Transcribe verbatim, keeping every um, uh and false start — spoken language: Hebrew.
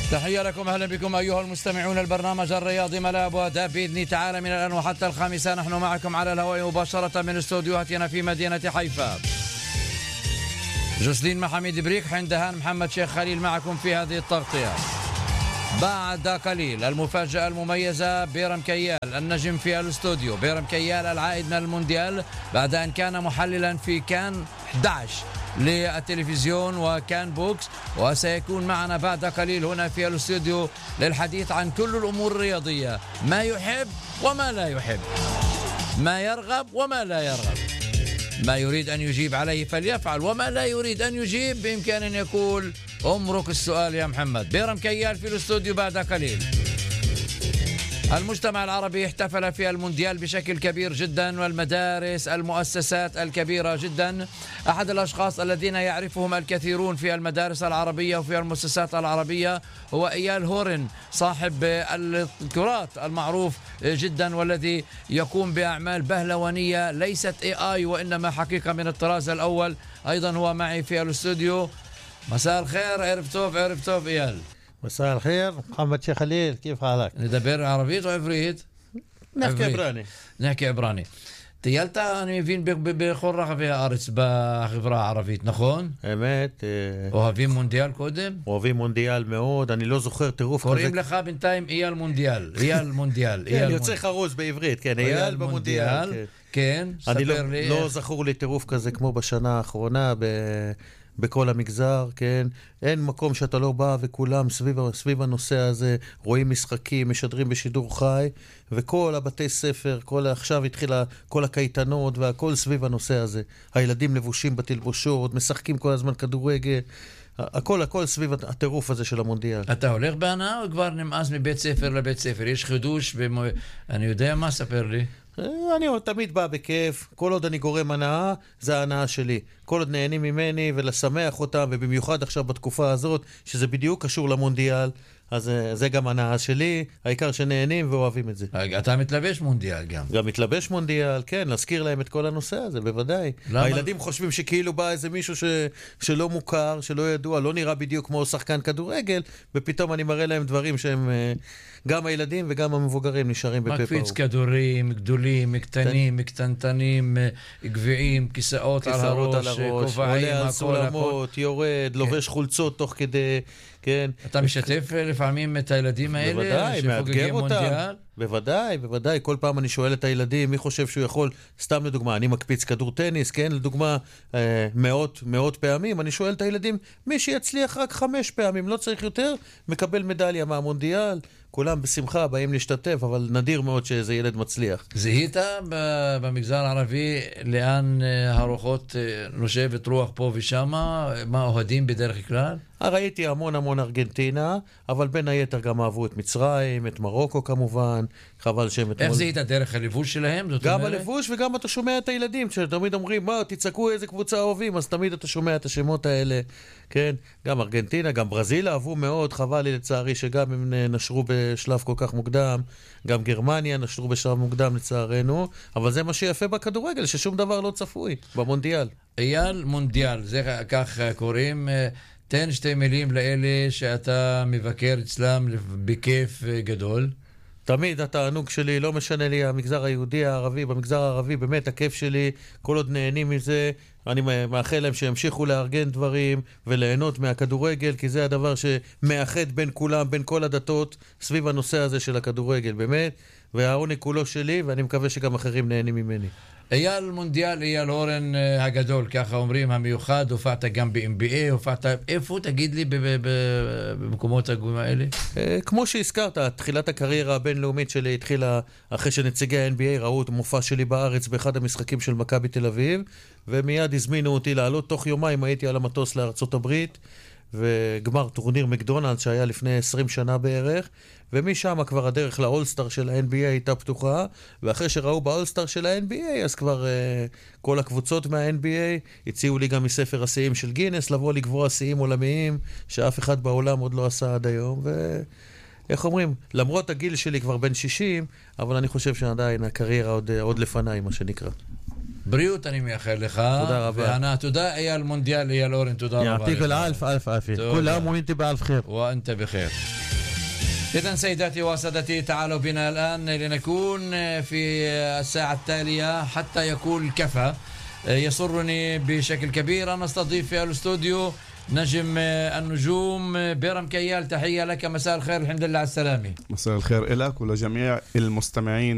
تحية لكم، أهلا بكم أيها المستمعون. البرنامج الرياضي ملاعب وأداء بإذن تعالى من الآن وحتى الخامسة. نحن معكم على الهواء مباشرة من استوديوهاتنا في مدينة حيفا. جوسلين محمد بريك، حندهان محمد شيخ خليل معكم في هذه التغطية. بعد قليل المفاجأة المميزة، بيرم كيال النجم في الاستوديو. بيرم كيال العائد من المونديال بعد أن كان محللا في كان أحد عشر للتلفزيون وكان بوكس، وسيكون معنا بعد قليل هنا في الاستوديو للحديث عن كل الأمور الرياضية، ما يحب وما لا يحب، ما يرغب وما لا يرغب، ما يريد أن يجيب عليه فليفعل، وما لا يريد أن يجيب بإمكان أن يقول أمرك السؤال يا محمد. بيرم كيال في الاستوديو بعد قليل. المجتمع العربي احتفل في المونديال بشكل كبير جدا، والمدارس المؤسسات الكبيرة جدا. أحد الأشخاص الذين يعرفهم الكثيرون في المدارس العربية وفي المؤسسات العربية هو إيال هورن، صاحب الكرات المعروف جدا، والذي يقوم بأعمال بهلوانية ليست اي اي وإنما حقيقة من الطراز الأول. أيضا هو معي في الاستوديو. مساء الخير، عرف توف عرف توف إيال. مساء الخير محمد شيخ خليل، كيف حالك؟ ندبر عربيت وعفريت؟ نحكي عبراني. نحكي عبراني. تيالتا أنا فين بخورة فيها أرس بخبرة عربيت نخون؟ أمت. وهذي مونديال قدم؟ وهذي مونديال מאוד. אני לא זוכר טירוף כזה. קוראים לך בינתיים אייל מונדיאל. אייל מונדיאל. כן, יוצא חרוז בעברית, כן, אייל במונדיאל. כן, ספר לי. לא זכור לי טירוף כזה כמו בשנה האחרונה ב... בכל המגזר, כן? אין מקום שאתה לא בא וכולם סביב, סביב הנושא הזה, רואים משחקים, משדרים בשידור חי, וכל הבתי ספר, כל, עכשיו התחילה כל הקייטנות והכל סביב הנושא הזה. הילדים לבושים בתלבושות, משחקים כל הזמן כדורגל, הכל, הכל סביב הטירוף הזה של המונדיאל. אתה הולך בהנאה או כבר נמאס מבית ספר לבית ספר? יש חידוש, במו... אני יודע מה, ספר לי. אני תמיד בא בכיף, כל עוד אני גורם הנאה, זה ההנאה שלי. כל עוד נהנים ממני ולשמח אותם, ובמיוחד עכשיו בתקופה הזאת, שזה בדיוק קשור למונדיאל, אז זה גם הנאה שלי, העיקר שנהנים ואוהבים את זה. אתה מתלבש מונדיאל גם. גם מתלבש מונדיאל, כן, להזכיר להם את כל הנושא הזה, בוודאי. למה? הילדים חושבים שכאילו בא איזה מישהו ש... שלא מוכר, שלא ידוע, לא נראה בדיוק כמו שחקן כדורגל, ופתאום אני מראה להם דברים שהם... גם הילדים וגם המבוגרים נשארים בפה פעור. מקפיץ כדורים, גדולים, קטנים, קטנטנים, גביעים, כיסאות על הראש, כובעים, עולה על סולמות, יורד, לובש חולצות תוך כדי, כן. אתה משתף לפעמים את הילדים האלה? בוודאי, מאתגר אותם. בוודאי, בוודאי. כל פעם אני שואל את הילדים, מי חושב שהוא יכול, סתם לדוגמה, אני מקפיץ כדור טניס, כן, לדוגמה, אה, מאות, מאות פעמים, אני שואל את הילדים, מי שיצליח רק חמש פעמים, לא צריך יותר, מקבל מדליה מהמונדיאל, כולם בשמחה באים להשתתף, אבל נדיר מאוד שאיזה ילד מצליח. זיהית במגזר הערבי לאן הרוחות נושבת רוח פה ושם? מה אוהדים בדרך כלל? ראיתי המון המון ארגנטינה, אבל בין היתר גם אהבו את מצרים, את מרוקו כמובן, חבל שהם... איך זיהית דרך הלבוש שלהם? גם הלבוש וגם אתה שומע את הילדים, שתמיד אומרים, מה, תצעקו איזה קבוצה אוהבים, אז תמיד אתה שומע את השמות האלה, כן? גם ארגנטינה, גם ברזיל אהבו מאוד, חבל לי לצערי שגם הם נשרו בשלב כל כך מוקדם, גם גרמניה נשרו בשלב מוקדם לצערנו, אבל זה מה שיפה בכדורגל, ששום דבר לא צפוי במונדיאל. אייל מונדיאל, זה כך קוראים... תן שתי מילים לאלה שאתה מבקר אצלם בכיף גדול. תמיד התענוג שלי, לא משנה לי המגזר היהודי, הערבי, במגזר הערבי באמת הכיף שלי, כל עוד נהנים מזה, אני מאחל להם שימשיכו לארגן דברים וליהנות מהכדורגל, כי זה הדבר שמאחד בין כולם, בין כל הדתות, סביב הנושא הזה של הכדורגל, באמת, והעונג כולו שלי, ואני מקווה שגם אחרים נהנים ממני. אייל מונדיאל, אייל הורן הגדול, ככה אומרים, המיוחד, הופעת גם ב-אם בי איי, הופעת, איפה, תגיד לי, במקומות הגויים האלה? כמו שהזכרת, תחילת הקריירה הבינלאומית שלי התחילה אחרי שנציגי ה-אן בי איי ראו את המופע שלי בארץ באחד המשחקים של מכבי תל אביב, ומיד הזמינו אותי לעלות, תוך יומיים הייתי על המטוס לארצות הברית, וגמר טורניר מקדונלדס שהיה לפני עשרים שנה בערך, ומשם כבר הדרך לאולסטאר של ה-אן בי איי הייתה פתוחה, ואחרי שראו באולסטאר של ה-אן בי איי, אז כבר uh, כל הקבוצות מה-אן בי איי הציעו לי גם מספר השיאים של גינס, לבוא לקבוע שיאים עולמיים, שאף אחד בעולם עוד לא עשה עד היום, ואיך אומרים, למרות הגיל שלי כבר בן שישים, אבל אני חושב שעדיין הקריירה עוד, עוד לפניי, מה שנקרא. בריאות אני מייחל לך. תודה רבה. ואנה, תודה אייל מונדיאל, אייל אורן, תודה רבה. יעתיק אל אלף אלף אלף. כל עام وانت بألف خير. وانت بخير. إذن سيداتي وسادتي تعالوا بنا الآن لنكون في الساعة التالية حتى يقول كفى. يسرني بشكل كبير أن أستضيف في الاستوديو نجم النجوم بيرم كيال. تحية لك، مساء الخير، الحمد لله على السلامة. مساء الخير لك ولجميع المستمعين